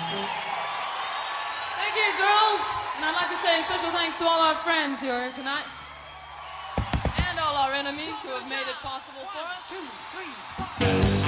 Thank you, girls. And I'd like to say a special thanks to all our friends who are here tonight. And all our enemies who have made it possible for us. 1, 2, 3, 4.